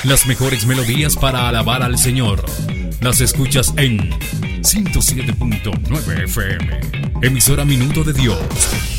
Las mejores melodías para alabar al Señor las escuchas en 107.9 FM, emisora Minuto de Dios.